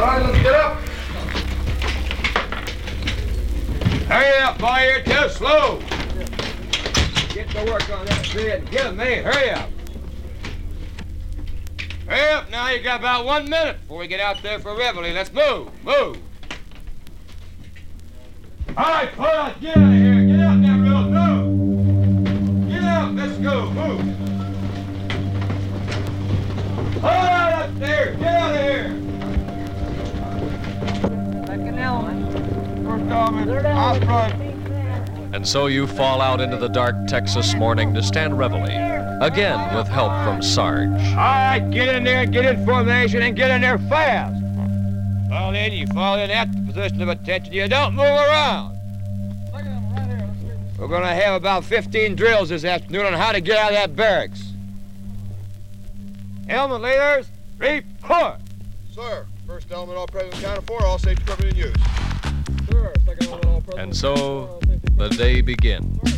right, let's get up. Hurry up, boy, you're too slow. Get to work on that bed. Get him, man. Hurry up. Hurry up now. You got about 1 minute before we get out there for reveille. Let's move. Move. All right, pull out. Get out of here. Get out there, Bill. Move. Get out. Let's go. Move. Pull out up there. Get out of here. Second element. First element. Out front. And so you fall out into the dark Texas morning to stand reveille, again with help from Sarge. All right, get in there and get in formation and get in there fast. Fall in, you fall in at the position of attention. You don't move around. We're going to have about 15 drills this afternoon on how to get out of that barracks. Element leaders, report. Sir, first element, all present, count of 4, all safety equipment in use. And so the day begins.